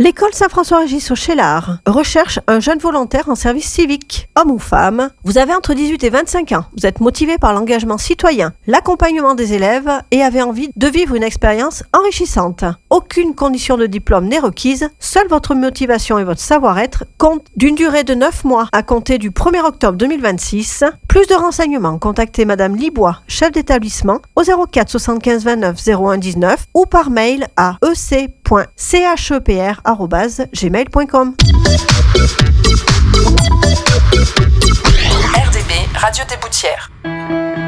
L'école Saint-François-Régis au Cheylard recherche un jeune volontaire en service civique. Homme ou femme, vous avez entre 18 et 25 ans. Vous êtes motivé par l'engagement citoyen, l'accompagnement des élèves et avez envie de vivre une expérience enrichissante. Aucune condition de diplôme n'est requise, seule votre motivation et votre savoir-être comptent d'une durée de 9 mois à compter du 1er octobre 2026. Plus de renseignements, contactez Madame Libois, chef d'établissement, au 04 75 29 01 19 ou par mail à ec.chepr@gmail.com. RDB, Radio des Boutières.